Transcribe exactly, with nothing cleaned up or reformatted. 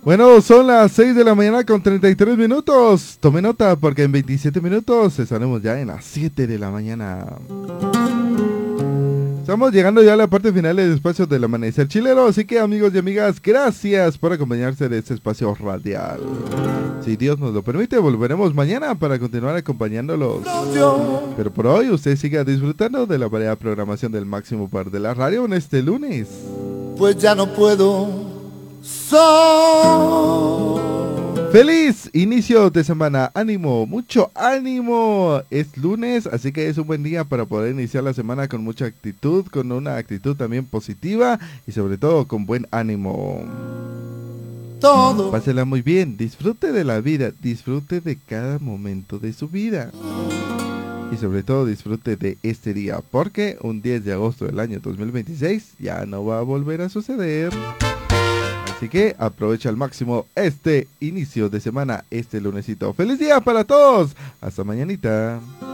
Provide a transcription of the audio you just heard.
Bueno, son las seis de la mañana con treinta y tres minutos. Tome nota porque en veintisiete minutos estaremos ya en las siete de la mañana. Estamos llegando ya a la parte final del espacio del amanecer chileno, así que amigos y amigas, gracias por acompañarse de este espacio radial. Si Dios nos lo permite, volveremos mañana para continuar acompañándolos. Pero por hoy usted siga disfrutando de la variada programación del Máximo Poder de la Radio en este lunes. Pues ya no puedo sol. ¡Feliz inicio de semana! ¡Ánimo! ¡Mucho ánimo! Es lunes, así que es un buen día para poder iniciar la semana con mucha actitud, con una actitud también positiva y sobre todo con buen ánimo. Todo. Pásela muy bien, disfrute de la vida, disfrute de cada momento de su vida. Y sobre todo disfrute de este día, porque un diez de agosto del año dos mil veintiséis ya no va a volver a suceder. Así que aprovecha al máximo este inicio de semana, este lunesito. ¡Feliz día para todos! Hasta mañanita.